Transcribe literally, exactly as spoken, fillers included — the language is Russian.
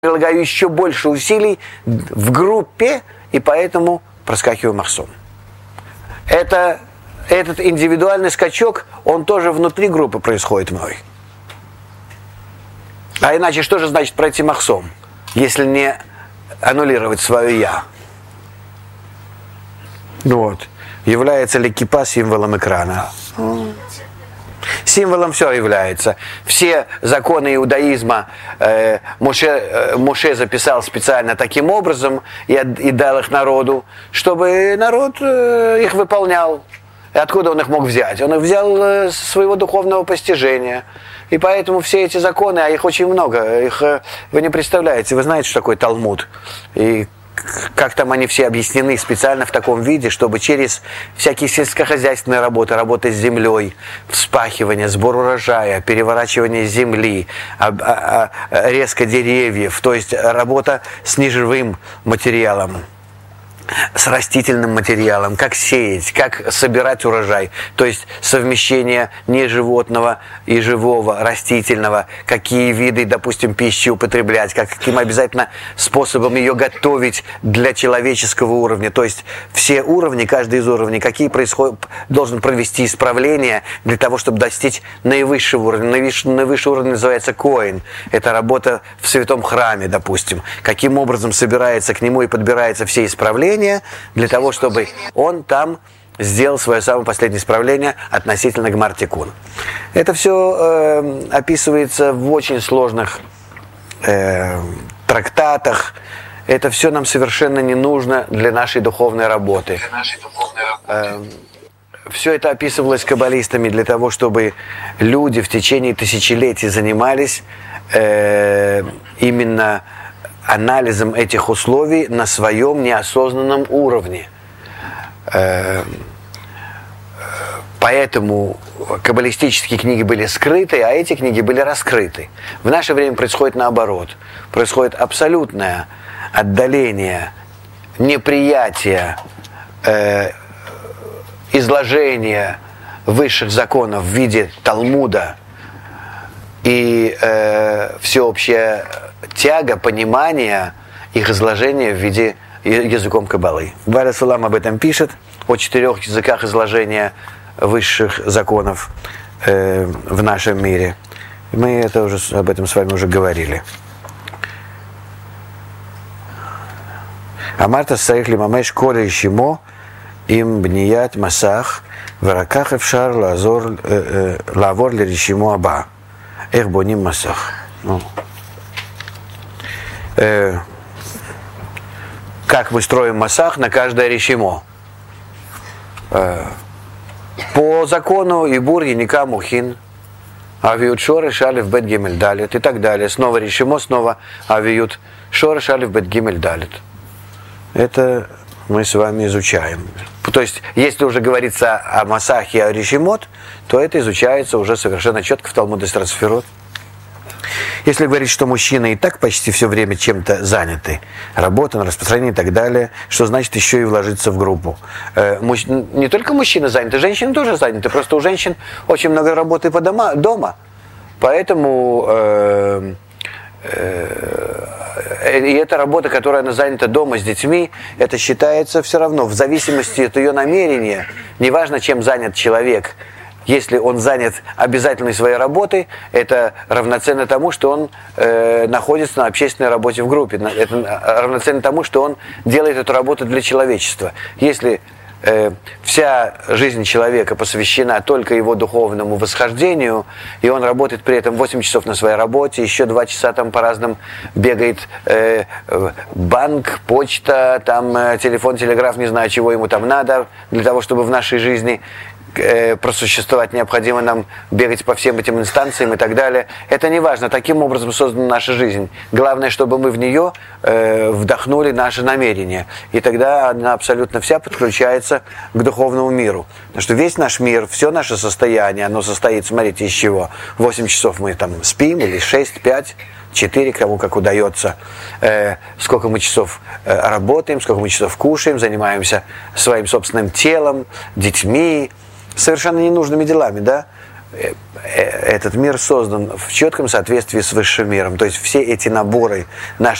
прилагаю еще больше усилий в группе, и поэтому проскакиваю махсом. Это, этот индивидуальный скачок, он тоже внутри группы происходит мной. А иначе что же значит пройти махсом, если не аннулировать свое «я»? Вот. Является ли кипа символом экрана? Символом все является. Все законы иудаизма э, Моше, э, Моше записал специально таким образом и, и дал их народу, чтобы народ э, их выполнял. И откуда он их мог взять? Он их взял э, со своего духовного постижения. И поэтому все эти законы, а их очень много, их э, вы не представляете. Вы знаете, что такое Талмуд? И как там они все объяснены специально в таком виде, чтобы через всякие сельскохозяйственные работы, работы с землей, вспахивание, сбор урожая, переворачивание земли, резка деревьев, то есть работа с неживым материалом, с растительным материалом, как сеять, как собирать урожай, то есть совмещение неживотного и живого, растительного, какие виды, допустим, пищи употреблять, как, каким обязательно способом ее готовить для человеческого уровня, то есть все уровни, каждый из уровней, какие происходят, должен провести исправления для того, чтобы достичь наивысшего уровня. Наивысший, наивысший уровень называется коэн, это работа в святом храме, допустим, каким образом собирается к нему и подбираются все исправления, для того, чтобы он там сделал свое самое последнее исправление относительно Гмар Тикун. Это все э, описывается в очень сложных э, трактатах. Это все нам совершенно не нужно для нашей духовной работы. Э, все это описывалось каббалистами для того, чтобы люди в течение тысячелетий занимались э, именно анализом этих условий на своем неосознанном уровне. Поэтому каббалистические книги были скрыты, а эти книги были раскрыты. В наше время происходит наоборот. Происходит абсолютное отдаление, неприятие, э, изложение высших законов в виде Талмуда и э, всеобщее тяга, понимание их изложения в виде языком каббалы. Бааль Сулам об этом пишет, о четырех языках изложения высших законов э, в нашем мире. Мы это уже, об этом с вами уже говорили. Амарта сарих лимамеш коля ишимо им бният масах вараках эфшар лазор лавор лиришимо аба. Эх боним масах. Э, как мы строим масах на каждое решимо. Э, по закону Ибур Яника Мухин, Авиют Шоры Шалев Бет Гимель Далит и так далее. Снова решимо, снова Авиют Шоры Шалев Бет Гимель Далит. Это мы с вами изучаем. То есть, если уже говорится о масахе и о решимот, то это изучается уже совершенно четко в Талмуде Сферот. Если говорить, что мужчины и так почти все время чем-то заняты, работа, на распространение и так далее, что значит еще и вложиться в группу. Э, муж... Не только мужчины заняты, женщины тоже заняты, просто у женщин очень много работы по дома, дома. Поэтому э, э, и эта работа, которая она занята дома с детьми, это считается все равно, в зависимости от ее намерения, неважно, чем занят человек. Если он занят обязательной своей работой, это равноценно тому, что он э, находится на общественной работе в группе. Это равноценно тому, что он делает эту работу для человечества. Если э, вся жизнь человека посвящена только его духовному восхождению, и он работает при этом восемь часов на своей работе, еще два часа там по разным бегает э, банк, почта, там э, телефон, телеграф, не знаю, чего ему там надо, для того, чтобы в нашей жизни просуществовать, необходимо нам бегать по всем этим инстанциям и так далее. Это не важно, таким образом создана наша жизнь. Главное, чтобы мы в нее э, вдохнули наши намерения. И тогда она абсолютно вся подключается к духовному миру. Потому что весь наш мир, все наше состояние, оно состоит, смотрите, из чего? восемь часов мы там спим, или шесть, пять, четыре, кому как удается. Э, сколько мы часов э, работаем, сколько мы часов кушаем, занимаемся своим собственным телом, детьми, совершенно ненужными делами, да? этот мир создан в четком соответствии с высшим миром. То есть все эти наборы наших